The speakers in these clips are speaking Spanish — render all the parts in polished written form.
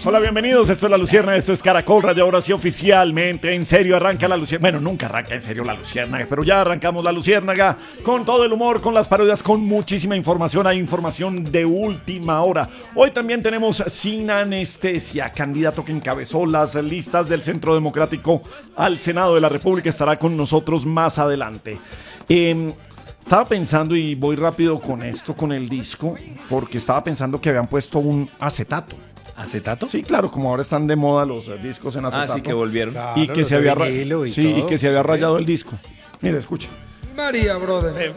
Hola, bienvenidos. Esto es La Luciérnaga, esto es Caracol Radio. Ahora sí, oficialmente, en serio, arranca La Luciérnaga. Bueno, nunca arranca en serio La Luciérnaga, pero ya arrancamos La Luciérnaga con todo el humor, con las parodias, con muchísima información. Hay información de última hora. Hoy también tenemos Sin Anestesia, candidato que encabezó las listas del Centro Democrático al Senado de la República. Estará con nosotros más adelante. Estaba pensando, y voy rápido con esto, con el disco, porque estaba pensando que habían puesto un acetato. ¿Acetato? Sí, claro, como ahora están de moda los discos en acetato. Ah, sí, que volvieron. Claro, Y que se había, y que se había sí. rayado el disco. Mira, escucha. María, brother.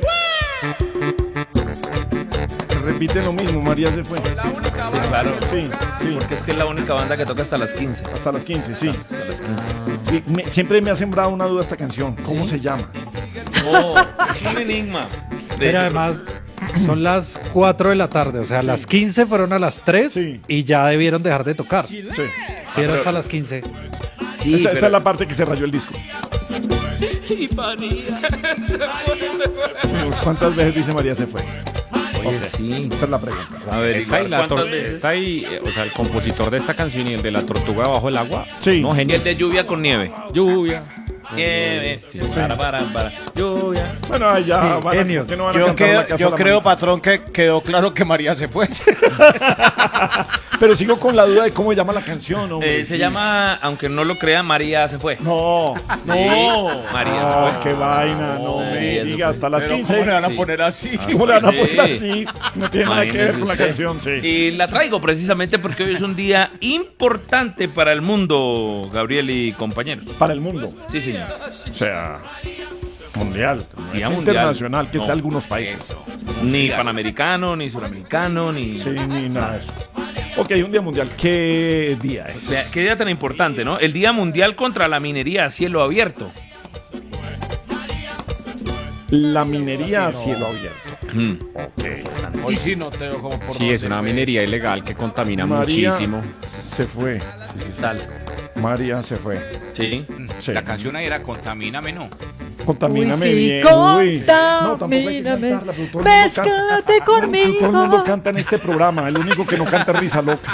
Repite lo mismo, María se fue. Sí, claro. Sí, sí. Porque es que es la única banda que toca hasta las 15. Hasta las 15, sí. Hasta las 15. Y siempre me ha sembrado una duda esta canción. ¿Cómo se llama? Oh, es un enigma. Pero además son las 4 de la tarde, o sea, las 15 fueron a las 3 Sí. y ya debieron dejar de tocar. Sí. Si era hasta las 15. Sí, Esta es la parte que se rayó el disco. Y María. ¿Cuántas veces dice María se fue? Oye, sí. Esa es la pregunta. A ver, Está ahí, ¿cuántas veces? está ahí, o sea, el compositor de esta canción y el de la tortuga bajo el agua. Sí. No, Y genial. el de lluvia con nieve. Lluvia. Nieve. Sí. Para. Lluvia. Bueno, ahí ya Sí, van a, genios. ¿por qué no van a Yo, cantar la casa de la creo, manita? patrón, que quedó claro que María se fue. Pero sigo con la duda de cómo llama la canción, hombre. Se Sí. llama, aunque no lo crea, María se fue. No, no. María Ah, se fue. qué vaina, no me María se diga, fue. hasta las Pero 15. ¿cómo le van a Sí. poner así? ¿Cómo le van a Sí. poner así? No tiene nada que ver Imagínese con la usted. canción, sí. Y la traigo precisamente porque hoy es un día importante para el mundo, Gabriel y compañeros. Para el mundo. Sí, señor. O sea, mundial. No Día es mundial. internacional, que es de No. algunos países. Ni panamericano, ni suramericano, ni... Sí, ni nada de eso. Ok, un día mundial. ¿Qué día O es? sea, qué día tan importante, ¿no? El Día Mundial contra la Minería a Cielo Abierto. La minería a cielo abierto. Hoy sí no te veo como por Sí, es dónde, una pues. minería ilegal que contamina María muchísimo. se fue. Dale. María se fue. Sí. Sí. La canción ahí era Contamíname, ¿no? Contamíname Uy, sí, bien. Uy. No, tampoco hay que contamíname. cantarla, pero todo el mundo canta. Mezclate conmigo. Todo el mundo canta en este programa. El único que no canta es Risa Loca.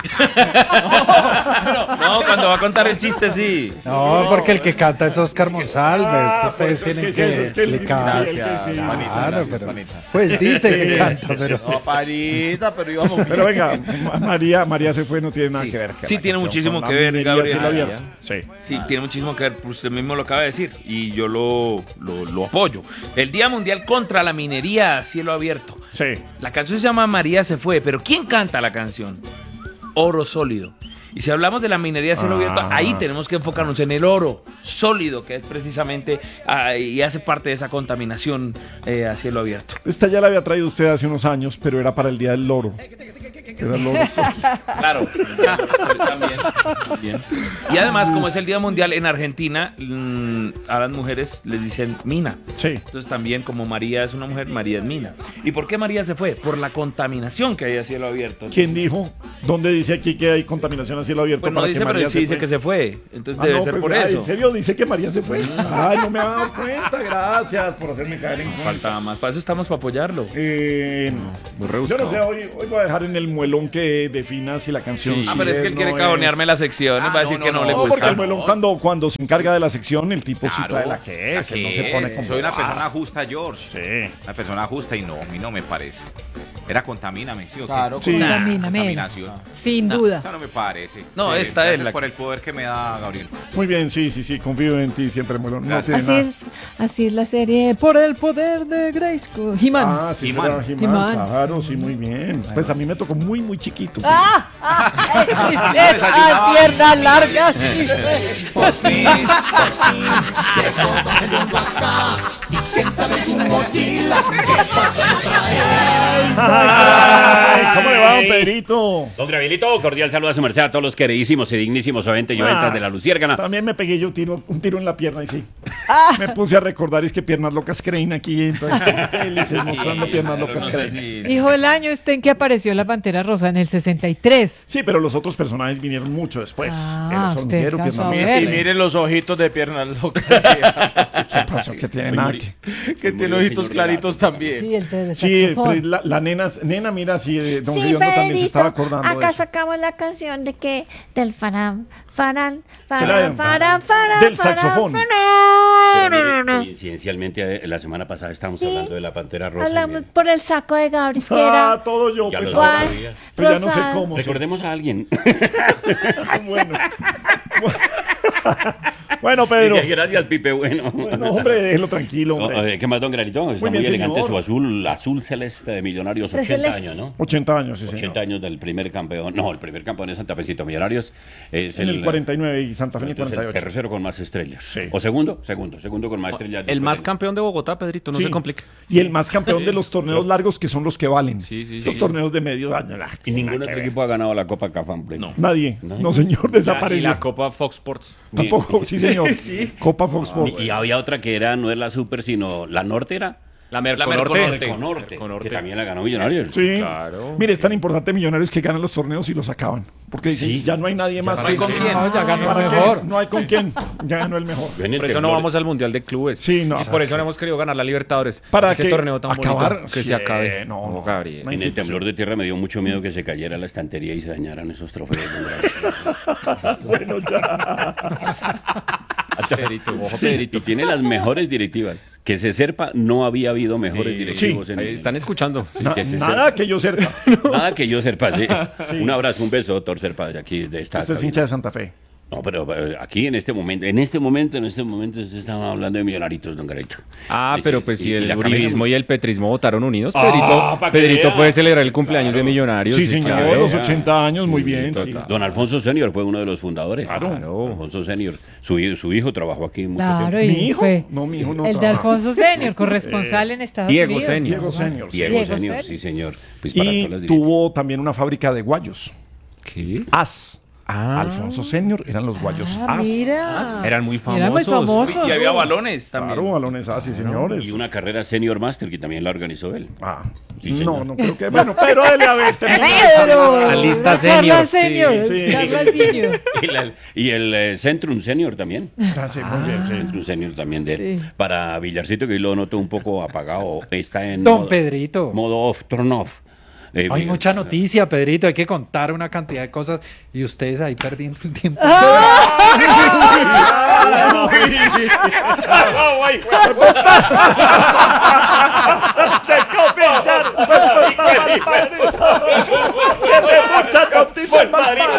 No, cuando va a contar el chiste, sí. No, porque el que canta es Oscar Monsalves, Ah, que ustedes por eso tienen es que que es que él- explicar. sí, él que sí. Claro, pero, pues dice que canta, pero No, parita, pero íbamos bien. Pero venga, María se fue, no tiene nada que ver. Sí, la tiene canción muchísimo con que la ver, minería a Gabriel. cielo abierto. Sí. Sí, tiene muchísimo que ver, pues usted mismo lo acaba de decir y yo lo apoyo. El Día Mundial contra la Minería a Cielo Abierto. Sí. La canción se llama María se fue, pero ¿quién canta la canción? Oro Sólido. Y si hablamos de la minería a cielo abierto, ahí tenemos que enfocarnos en el oro sólido, que es precisamente y hace parte de esa contaminación a cielo abierto. Esta ya la había traído usted hace unos años, pero era para el Día del Loro. Era el loro. Claro, también. Bien. Y además, como es el Día Mundial en Argentina, a las mujeres les dicen mina. Sí. Entonces también, como María es una mujer, María es mina. ¿Y por qué María se fue? Por la contaminación que hay a cielo abierto. ¿Quién dijo? ¿Dónde dice aquí que hay contaminación a cielo abierto? Pues no para dice, que pero María sí dice fue? que se fue. Entonces Ah, debe no, ser pues, por ay, eso. ¿en serio dice que María se fue? Ay, no me había dado cuenta. Gracias por hacerme caer en cuenta. Faltaba más. Para eso estamos, para apoyarlo. Muy Yo rebuscado. no sé, hoy voy a dejar en el muelón que defina si la canción Sí. Ah, pero es que él quiere no cabonearme es. la sección. Va a decir que no le No, porque gusta. el muelón cuando se encarga de la sección, el tipo sí Claro. trae la que es. ¿La Él no qué se pone es? como... Soy una persona justa, George. Sí. Una persona justa y no, a mí no me parece. Era Contamíname, ¿sí o qué? Claro, Sí. Contamíname. Contaminación. Sin duda. Esa no me parece. No, esta es gracias la- por el poder que me da Gabriel. Muy bien, sí, confío en ti siempre, muelón. No Gracias. tiene Así nada. es la serie Por el poder de Grayskull. He-Man. Ah, sí, He-Man. será He-Man, He-Man. claro, sí, muy bien. Pues a mí me tocó muy chiquito. sí. Esa piernas largas. Ay, ¿cómo le va, don Pedrito? Don Gabrielito, cordial saludo a su merced a todos los queridísimos y dignísimos oyentes y oyentas de la Luciérnaga. También me pegué yo un tiro en la pierna y sí. Me puse a recordar, es que Piernas Locas creen aquí, entonces felices mostrando Piernas Locas creen. Hijo del año, ¿usted en qué apareció la Pantera Rosa? En el 63. Sí, pero los otros personajes vinieron mucho después. Ah, El usted hormiguero, alcanzó a Piernas ver. Y miren los ojitos de piernas locas. ¿Qué pasó? Que tiene nada que... Que tiene ojitos claritos también. Sí, el de Sí, saxofón. pero la nena nena, mira, si don Sí, Riondo también se Pedrito, estaba acordando de acá eso. sacamos la canción de que del farán, farán, Claro. farán, farán, farán, Del farán, saxofón. Pero farán. mire, coincidencialmente, la semana pasada estábamos Sí. hablando de la Pantera Rosa. Hablamos por el saco de Gabris, que era Ah, todo yo, Ya pues lo ahora. sabía. Pero ya no sé rosado. cómo. sí. Recordemos a alguien. Bueno. Bueno, Pedro. Gracias, Pipe. Bueno. No, hombre, déjelo tranquilo, No, hombre. ¿Qué más, don Granito? Está muy, bien, elegante señor. su azul celeste de Millonarios, Pero 80 celeste. años, ¿no? 80 años, sí, 80 señor. años del primer campeón. No, el primer campeón es Santa Fecito Millonarios. Es En el 49 y Santa Fe en el entonces, el 48. tercero con más estrellas. Sí. O segundo con más estrellas. El más campeón de Bogotá, Pedrito, no Sí. se complique. Y el más campeón de los torneos largos, que son los que valen. Sí, sí, Esos sí. torneos de medio año. Y ningún otro equipo ha ganado la Copa Cafán Play. No. Nadie. No, señor, Y desapareció. la Copa Fox Sports. Tampoco, sí, señor. Copa Fox Sports. Y había otra que era, no es la Super, sino la Norte era. La Merconorte. Merconorte. Que también la ganó Millonarios. Sí. Claro. Mire, es tan importante Millonarios que ganan los torneos y los acaban. Porque dicen, ya no hay nadie más no hay con quién. No, ya ganó el ¿Para qué? mejor. No hay con quién. Ya ganó el mejor. En el Por eso no temblor- vamos al Mundial de Clubes. Sí, no. Y por eso no hemos querido ganar la Libertadores. Para ese que torneo tan acabar, bonito. Que sí, se acabe. no, Gabriel. no. En el temblor de tierra me dio mucho miedo que se cayera la estantería y se dañaran esos trofeos. Bueno, ya. Pedrito, ojo, Pedrito. Y tiene las mejores directivas. Que se sepa, no había habido mejores Sí. directivos. Ahí están escuchando. Sí. que se Nada que yo sepa. Nada que yo sepa, sí. Un abrazo, un beso, doctor Serpa, de aquí, de esta Usted es cabina. hincha de Santa Fe. No, pero aquí en este momento, ustedes estaban hablando de Millonarios, don Garito. Ah, pero pues si el la cabeza uribismo muy- y el petrismo votaron unidos, Ah, pa' que Pedrito vea. puede celebrar el cumpleaños de Millonarios. Sí, señor, claro. los 80 años, muy bien. Sí. total. Don Alfonso Senior fue uno de los fundadores. Claro. Alfonso Senior. Su hijo trabajó aquí mucho Claro, tiempo. ¿Mi y hijo? fue No, mi hijo no el de trabaja. Alfonso Senior, corresponsal en Estados Diego Unidos. Senior. Diego Senior. sí. Diego Diego Senior, Senior. sí, señor. Pues para Y todas las directivas. tuvo también una fábrica de guayos. ¿Qué? As. Ah. Alfonso Senior eran los guayos Ah, As. mira. Eran muy Eran muy famosos. famosos. Y había balones también. Claro, balones As, sí, señores. Y una carrera Senior Master que también la organizó él. Ah, Sí, señor. no creo que. Bueno, pero dele a ver, termina. Pedro. Alista La charla Senior, senior. sí. Charla senior. Y el Centrum Senior también. Ah, sí, muy bien, sí. Centrum Senior también de él. Sí. Para Villarcito, que hoy lo noto un poco apagado. Está en Don modo, Pedrito. modo off, turn off. Hay mucha noticia, Pedrito. Hay que contar una cantidad de cosas y ustedes ahí perdiendo el tiempo. Muchas noticias,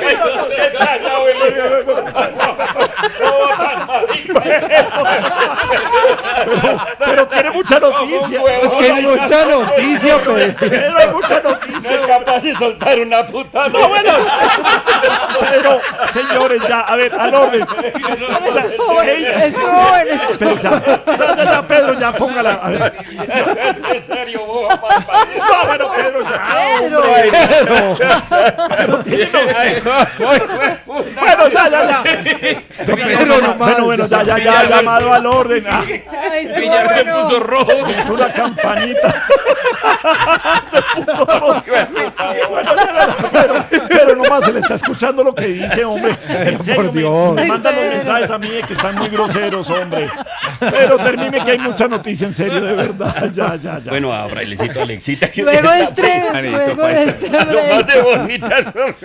pero tiene mucha noticia. Es que hay mucha noticia, Pedrito. Pero hay mucha noticia. capaz de soltar una puta. No, bueno. Pero, señores, ya, a ver, al orden. Estuvo bueno, estuvo bueno, estuvo Pero ya, Pedro, ya, póngala. A ver. En serio, vos, No, bueno, Pedro, ya. Pedro. Bueno, ya. Pedro, nomás, Bueno, ya, llamado al orden. Ah, Ay, estuvo Villar se bueno. puso rojo. puso una campanita. Se puso rojo. Bueno, pero nomás se le está escuchando lo que dice, hombre. En serio, por Dios. me mandan los Ay, Pedro. mensajes a mí de que están muy groseros, hombre. Pero termine que hay mucha noticia, en serio, de verdad. Ya. Bueno, a Brailecito, Alexita. Que Luego usted estreno, Manito, luego paisa. estreno. lo más de bonitas.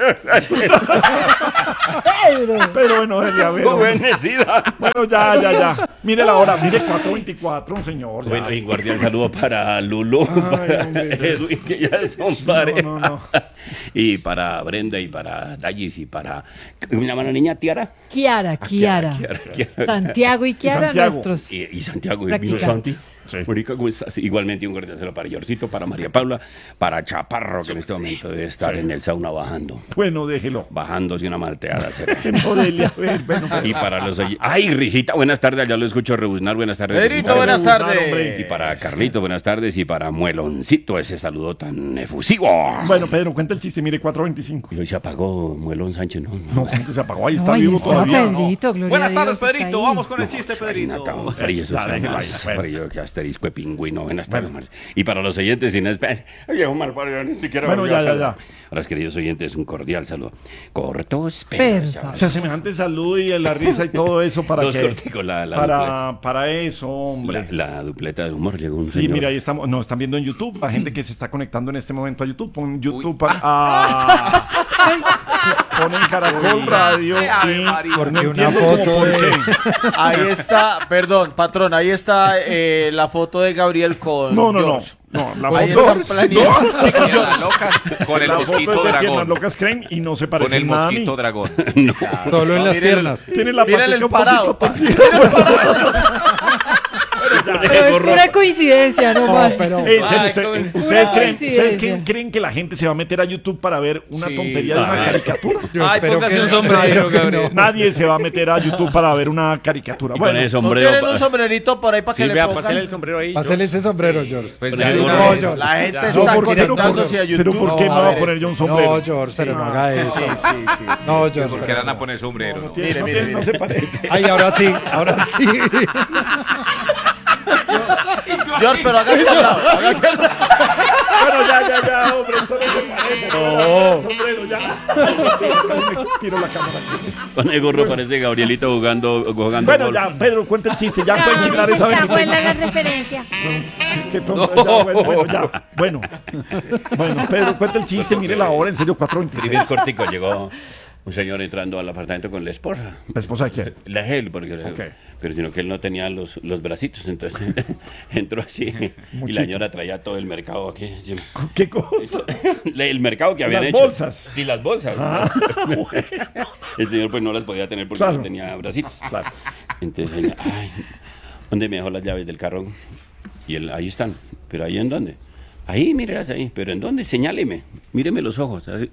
Pedro. Pero bueno, dele a ver. hombre. Bendecida. Bueno, ya. Mire la hora, mire 4:24, señor. ya. Bueno, y guardián saludo para Lulu, para hombre. Edwin, que ya son pareja. no. Y para Brenda y para Dallis y para. ¿Cómo se llama la niña? Tiara. Kiara. Kiara. Santiago y Kiara, Santiago. nuestros. Y Santiago y Practicantes. Santi. Sí. Marica, ¿cómo estás? Igualmente un guardián saludo para Yorcito, para María Paula, para Chaparro, que en este momento debe estar en el sauna bajando. Bueno, déjelo. Bajándose una malteada. será. No, dele a ver, bueno. Y para los... ¡Ay, Risita! Buenas tardes, ya lo escucho rebuznar. Buenas tardes. Pedrito, Risita. buenas Hombre. tardes. Y para Carlito, buenas tardes. Y para Mueloncito, ese saludo tan efusivo. Bueno, Pedro, cuenta el chiste, mire, 4:25. Y hoy se apagó Muelón Sánchez, ¿no? No, ¿cómo que se apagó? Ahí está No, ahí vivo está todavía. Pedrito, gloria Buenas a tardes, Dios, está Pedrito. ahí. Vamos con el chiste, Pedrito. Eso Ya, está déjelo ahí, más bueno. frío que asterisco de pingüino. Buenas tardes, Marce. Y para los oyentes sin esperanza. Viejo malparido, ni siquiera. Bueno, volvió a ya. saludar. A los queridos oyentes, un cordial saludo. Cortos, Pero, pero. O sea, semejante salud y la risa y todo eso para Dos que... corticos, la dupleta. Para eso, hombre. La dupleta del humor llegó un Sí, señor. mira, ahí estamos, nos están viendo en YouTube, la gente que se está conectando en este momento a YouTube, pon YouTube ponen Caracol Radio Ave y María. no Porque una entiendo cómo foto por de- qué. Ahí está, perdón, patrón, ahí está la foto de Gabriel con No, George. la Ahí foto, está planeado. Piernas locas con el la foto mosquito es de Piernas dragón. Locas Creen y no se Con parece el nada a mí. mosquito dragón. Solo en las Mire el- piernas. Tiene la Mírale patica el un poquito parado. torcida. Pero es pura coincidencia, no más. pero- En serio, Ay, ¿ustedes Pura creen coincidencia. creen que la gente se va a meter a YouTube para ver una Sí. tontería de una caricatura? Yo Ay, espero póngase que un no. sombrero, Espero que Gabriel. Nadie se va a meter a YouTube para ver una caricatura. Y con Bueno, el ¿No sombrero. tienen un sombrerito por ahí para que le Silvia, pongan? pásale el sombrero ahí. Pásale ese sombrero, George. Pues Con ya el de una No, vez. George. La gente No, está ¿por qué no? conectándose a YouTube. pero ¿por qué no a va a ver poner yo un No, sombrero? George, pero no haga eso. Sí. No, George. Porque pero van a no. poner sombrero. ¿no? No se parece. Ay, ahora sí, ahora sí. George, pero hágase al lado, hágase al lado. Bueno, ya, hombre, eso no se parece. No. El sombrero, ya. Me tiro la cámara. Con el gorro parece Gabrielito jugando Bueno, golf. ya, Pedro, cuenta el chiste. Ya No, pueden quitar esa está buena ventana. la referencia. Qué tonto, ya, bueno, ya. Bueno, Pedro, cuenta el chiste. Mire la hora, en serio, Primer 4:26. cortico, llegó un señor entrando al apartamento con la esposa. ¿La esposa de quién? La él, porque Ok. pero sino que él no tenía los bracitos, entonces entró así y Muchito. la señora traía todo el mercado aquí. ¿Qué cosa? El mercado que habían Las hecho. bolsas. Sí, las bolsas. El señor pues no las podía tener porque Claro. no tenía bracitos. Claro. Entonces, ella, ay, ¿dónde me dejó las llaves del carro? Y él, ahí están. ¿Pero ahí en dónde? Ahí, mírelas ahí. ¿Pero en dónde? Señáleme. Míreme los ojos. Así.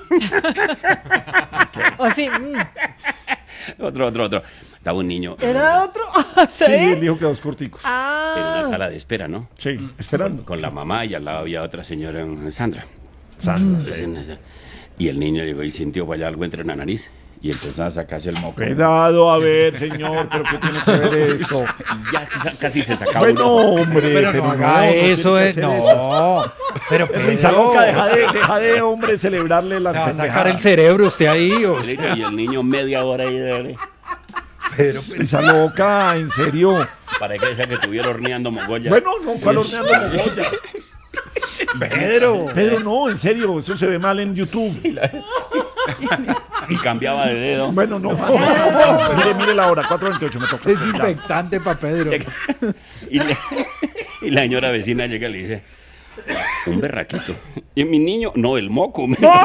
O sí, Otro. Estaba un niño ¿era otro? Sí, él ¿Sí? dijo que dos corticos. en una Ah, sala de espera, ¿no? Sí, esperando. Con la mamá y al lado había otra señora, Sandra. Sandra, sí. Y el niño llegó y sintió para allá algo entre la nariz y empezó a sacarse el moco. Cuidado, a ver, señor, pero ¿qué tiene que ver esto? Ya casi se sacaba Bueno, un ojo. hombre, Pero no haga no tiene eso, que hacer eso. no. Pero Risa loca, deja de, hombre, celebrarle la Me va a sacar pendejada. el cerebro usted ahí, o sea, Y el niño media hora ahí de Pedro. Risa loca, en serio. para que esa que estuviera horneando mogolla. Bueno, no, ¿cuál horneando mogolla? Pedro, no, en serio, eso se ve mal en YouTube. Y cambiaba de dedo. Bueno, no. Mire la hora, 4:28 me toca. Desinfectante para Pedro. Y la señora vecina llega y le dice, un berraquito. Y mi niño, no, el moco.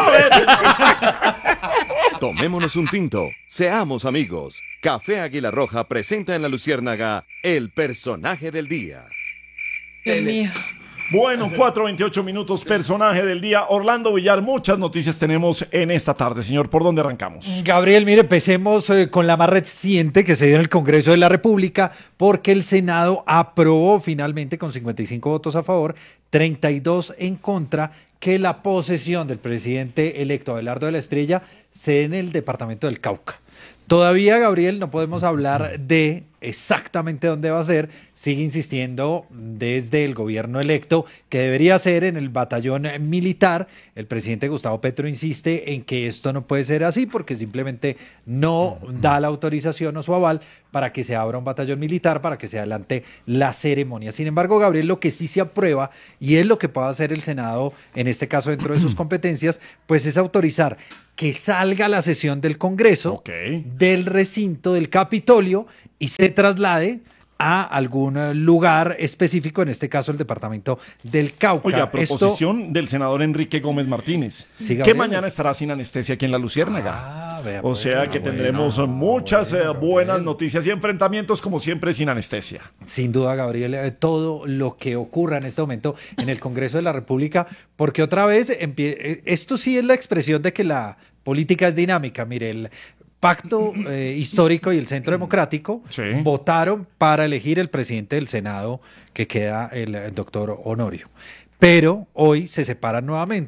Tomémonos un tinto, seamos amigos. Café Águila Roja presenta en La Luciérnaga el personaje del día. Dios mío. Bueno, 4:28 minutos, personaje del día. Orlando Villar, muchas noticias tenemos en esta tarde, señor. ¿Por dónde arrancamos? Gabriel, mire, empecemos con la más reciente que se dio en el Congreso de la República, porque el Senado aprobó finalmente con 55 votos a favor, 32 en contra, que la posesión del presidente electo Abelardo de la Espriella se dé en el departamento del Cauca. Todavía, Gabriel, no podemos hablar de exactamente dónde va a ser. Sigue insistiendo desde el gobierno electo que debería ser en el batallón militar. El presidente Gustavo Petro insiste en que esto no puede ser así porque simplemente no da la autorización o su aval para que se abra un batallón militar, para que se adelante la ceremonia. Sin embargo, Gabriel, lo que sí se aprueba, y es lo que puede hacer el Senado, en este caso dentro de sus competencias, pues es autorizar que salga la sesión del Congreso Ok. del recinto del Capitolio y se traslade a algún lugar específico, en este caso el departamento del Cauca. Oye, a Esto- proposición del senador Enrique Gómez Martínez, Sí, que Gabriel. mañana estará sin anestesia aquí en La Luciérnaga. Vea, O pues, sea que tendremos muchas buenas noticias y enfrentamientos, como siempre, sin anestesia. Sin duda, Gabriel, todo lo que ocurra en este momento en el Congreso de la República, porque otra vez, esto sí es la expresión de que la política es dinámica. Mire, el Pacto Histórico y el Centro Democrático Sí. votaron para elegir el presidente del Senado, que queda el doctor Honorio. Pero hoy se separan nuevamente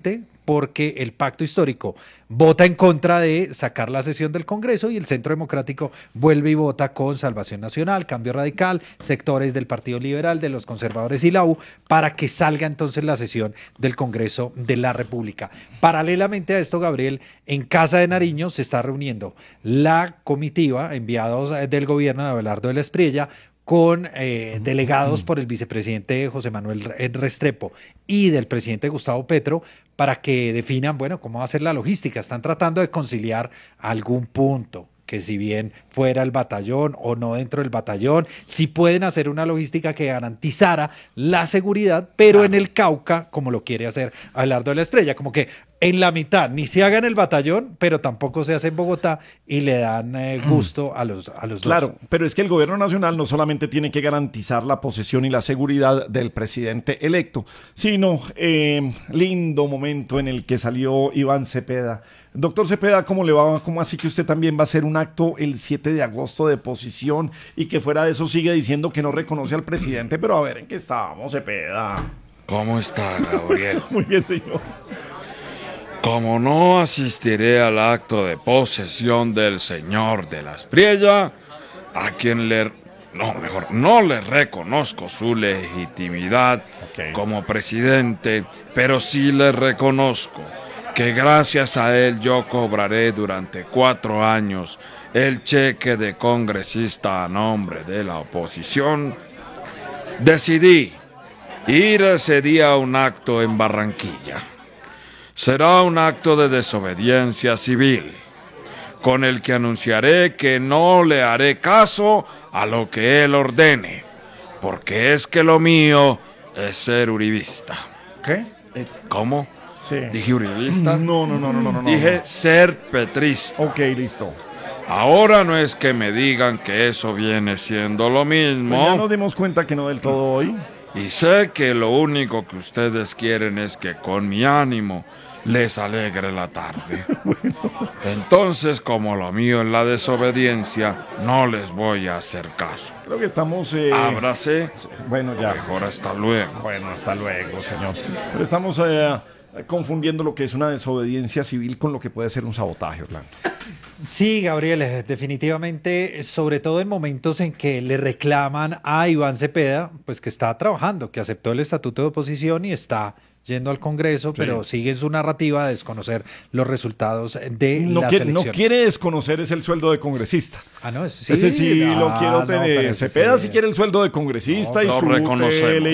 porque el pacto histórico vota en contra de sacar la sesión del Congreso y el Centro Democrático vuelve y vota con Salvación Nacional, Cambio Radical, sectores del Partido Liberal, de los conservadores y la U, para que salga entonces la sesión del Congreso de la República. Paralelamente a esto, Gabriel, en Casa de Nariño se está reuniendo la comitiva, enviados del gobierno de Abelardo de la Espriella, con delegados por el vicepresidente José Manuel Restrepo y del presidente Gustavo Petro, para que definan, bueno, cómo va a ser la logística. Están tratando de conciliar algún punto, que si bien fuera el batallón o no dentro del batallón, sí pueden hacer una logística que garantizara la seguridad, pero en el Cauca, como lo quiere hacer Abelardo de la Espriella, como que en la mitad ni se haga en el batallón, pero tampoco se hace en Bogotá y le dan gusto a los Claro, dos. pero es que el gobierno nacional no solamente tiene que garantizar la posesión y la seguridad del presidente electo, sino lindo momento en el que salió Iván Cepeda. Doctor Cepeda, ¿cómo le va? ¿Cómo así que usted también va a hacer un acto el 7 de agosto de posición y que fuera de eso sigue diciendo que no reconoce al presidente? Pero a ver, ¿en qué estábamos, Cepeda? ¿Cómo está, Gabriel? Muy bien, señor. Como no asistiré al acto de posesión del señor de la Espriella, a quien no le reconozco su legitimidad como presidente, pero sí le reconozco que gracias a él yo cobraré durante 4 años el cheque de congresista a nombre de la oposición. Decidí ir ese día a un acto en Barranquilla. Será un acto de desobediencia civil, con el que anunciaré que no le haré caso a lo que él ordene, porque es que lo mío es ser uribista. ¿Qué? ¿Cómo? Sí. ¿Dije uribista? No. Dije ser petrista. Ok, listo. Ahora no es que me digan que eso viene siendo lo mismo. Pues ya nos dimos cuenta que no del todo hoy. Y sé que lo único que ustedes quieren es que con mi ánimo les alegre la tarde. Entonces, como lo mío es la desobediencia, no les voy a hacer caso. Creo que estamos... Ábrase. Bueno, ya. Mejor hasta luego. Bueno, hasta luego, señor. Pero estamos confundiendo lo que es una desobediencia civil con lo que puede ser un sabotaje, Orlando. Sí, Gabriel, definitivamente, sobre todo en momentos en que le reclaman a Iván Cepeda, pues que está trabajando, que aceptó el estatuto de oposición y está yendo al Congreso, pero sigue en su narrativa de desconocer los resultados de las elecciones. No quiere desconocer es el sueldo de congresista. Ah, no, ese Ese sí lo quiero tener. Cepeda sí quiere el sueldo de congresista y su tele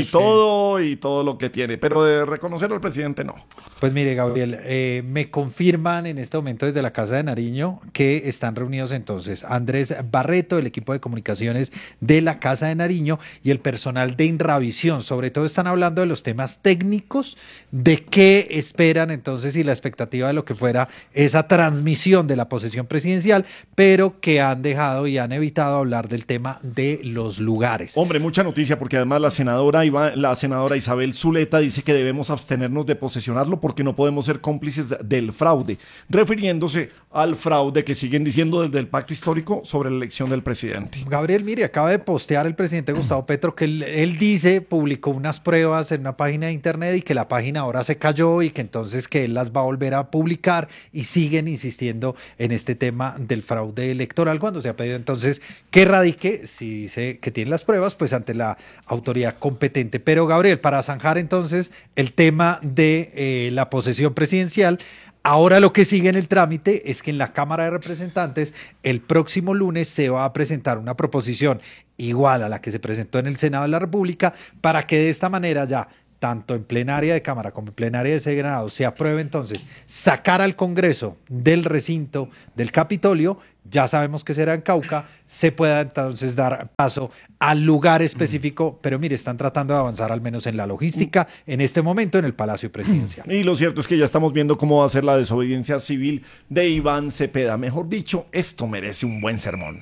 y todo lo que tiene, pero de reconocer al presidente no. Pues mire, Gabriel, me confirman en este momento desde la Casa de Nariño que están reunidos entonces Andrés Barreto, el equipo de comunicaciones de la Casa de Nariño y el personal de Inravisión. Sobre todo están hablando de los temas técnicos, de qué esperan entonces y la expectativa de lo que fuera esa transmisión de la posesión presidencial, pero que han dejado y han evitado hablar del tema de los lugares. Hombre, mucha noticia, porque además la senadora Isabel Zuleta dice que debemos abstenernos de posesionarlo porque no podemos ser cómplices del fraude, refiriéndose al fraude que siguen diciendo desde el pacto histórico sobre la elección del presidente. Gabriel, mire, acaba de postear el presidente Gustavo Petro que él dice, publicó unas pruebas en una página de internet y que la página ahora se cayó y que entonces que él las va a volver a publicar, y siguen insistiendo en este tema del fraude electoral cuando se ha pedido entonces que radique, si dice que tiene las pruebas, pues ante la autoridad competente. Pero Gabriel, para zanjar entonces el tema de la posesión presidencial, ahora lo que sigue en el trámite es que en la Cámara de Representantes el próximo lunes se va a presentar una proposición igual a la que se presentó en el Senado de la República para que de esta manera ya tanto en plenaria de Cámara como en plenaria de Senado se apruebe entonces sacar al Congreso del recinto del Capitolio. Ya sabemos que será en Cauca, se pueda entonces dar paso al lugar específico, pero mire, están tratando de avanzar al menos en la logística en este momento en el Palacio Presidencial. Y lo cierto es que ya estamos viendo cómo va a ser la desobediencia civil de Iván Cepeda. Mejor dicho, esto merece un buen sermón.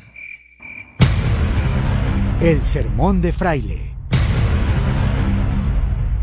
El sermón de Fraile.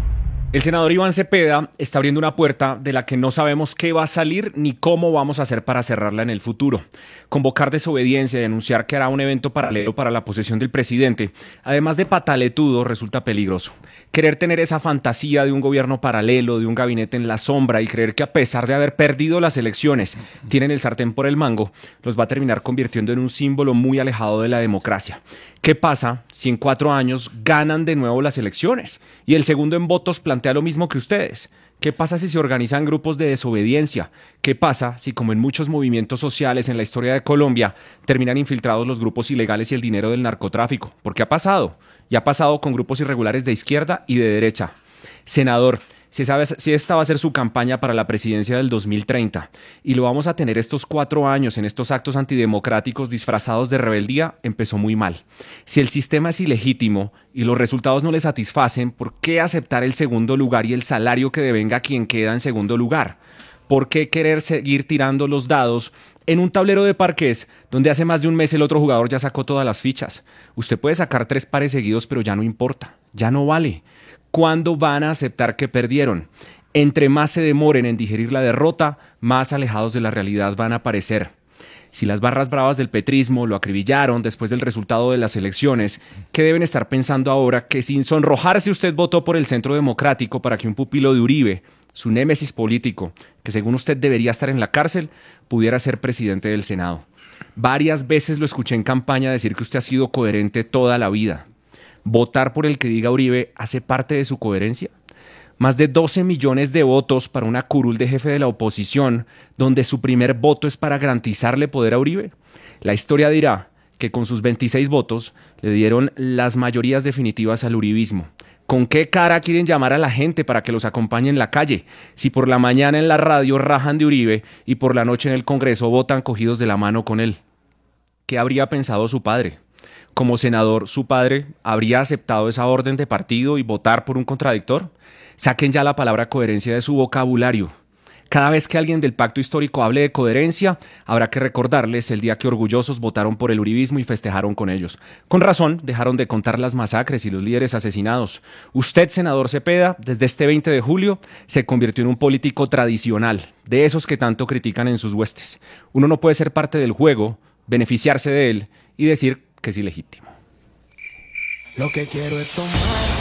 El senador Iván Cepeda está abriendo una puerta de la que no sabemos qué va a salir ni cómo vamos a hacer para cerrarla en el futuro. Convocar desobediencia y anunciar que hará un evento paralelo para la posesión del presidente, además de pataletudo, resulta peligroso. Querer tener esa fantasía de un gobierno paralelo, de un gabinete en la sombra y creer que a pesar de haber perdido las elecciones, tienen el sartén por el mango, los va a terminar convirtiendo en un símbolo muy alejado de la democracia. ¿Qué pasa si en 4 años ganan de nuevo las elecciones y el segundo en votos plantea lo mismo que ustedes? ¿Qué pasa si se organizan grupos de desobediencia? ¿Qué pasa si, como en muchos movimientos sociales en la historia de Colombia, terminan infiltrados los grupos ilegales y el dinero del narcotráfico? Porque ha pasado, y ha pasado con grupos irregulares de izquierda y de derecha. Senador, si esta va a ser su campaña para la presidencia del 2030 y lo vamos a tener estos 4 años en estos actos antidemocráticos disfrazados de rebeldía, empezó muy mal. Si el sistema es ilegítimo y los resultados no le satisfacen, ¿por qué aceptar el segundo lugar y el salario que devenga a quien queda en segundo lugar? ¿Por qué querer seguir tirando los dados en un tablero de parqués donde hace más de un mes el otro jugador ya sacó todas las fichas? Usted puede sacar 3 pares seguidos, pero ya no importa, ya no vale. ¿Cuándo van a aceptar que perdieron? Entre más se demoren en digerir la derrota, más alejados de la realidad van a parecer. Si las barras bravas del petrismo lo acribillaron después del resultado de las elecciones, ¿qué deben estar pensando ahora que sin sonrojarse usted votó por el Centro Democrático para que un pupilo de Uribe, su némesis político, que según usted debería estar en la cárcel, pudiera ser presidente del Senado? Varias veces lo escuché en campaña decir que usted ha sido coherente toda la vida. ¿Votar por el que diga Uribe hace parte de su coherencia? Más de 12 millones de votos para una curul de jefe de la oposición, donde su primer voto es para garantizarle poder a Uribe. La historia dirá que con sus 26 votos le dieron las mayorías definitivas al uribismo. ¿Con qué cara quieren llamar a la gente para que los acompañe en la calle? Si por la mañana en la radio rajan de Uribe y por la noche en el Congreso votan cogidos de la mano con él. ¿Qué habría pensado su padre? Como senador, ¿su padre habría aceptado esa orden de partido y votar por un contradictor? Saquen ya la palabra coherencia de su vocabulario. Cada vez que alguien del pacto histórico hable de coherencia, habrá que recordarles el día que orgullosos votaron por el uribismo y festejaron con ellos. Con razón, dejaron de contar las masacres y los líderes asesinados. Usted, senador Cepeda, desde este 20 de julio, se convirtió en un político tradicional, de esos que tanto critican en sus huestes. Uno no puede ser parte del juego, beneficiarse de él y decir que es ilegítimo. Lo que quiero es tomar